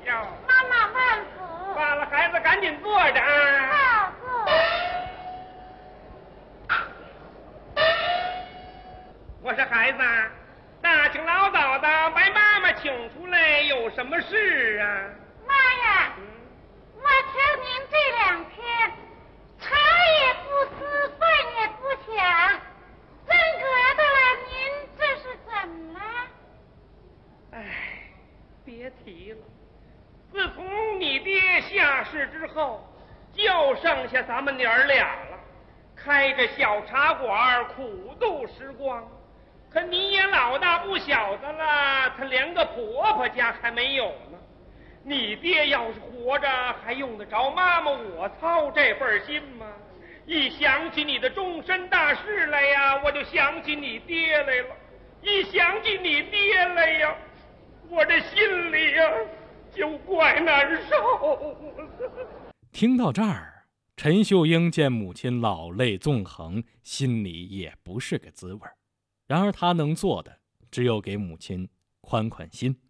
瞧。 妈妈万福。 罢了，孩子赶紧坐着啊。 好坐。 我说孩子，大清老早的把妈妈请出来，有什么事啊？ 妈呀，我瞧您这两天茶也不思，饭也不想，真格的了，您这是怎么了？ 哎，别提了，自从你爹下世之后，就剩下咱们娘儿俩了，开着小茶馆苦度时光。可你也老大不小的了，他连个婆婆家还没有呢。你爹要是活着，还用得着妈妈我操这份心吗？一想起你的终身大事来呀，我就想起你爹来了。一想起你爹来呀，我这心里呀就怪难受。 听到这儿，陈秀英见母亲老泪纵横，心里也不是个滋味。然而他能做的只有给母亲宽宽心。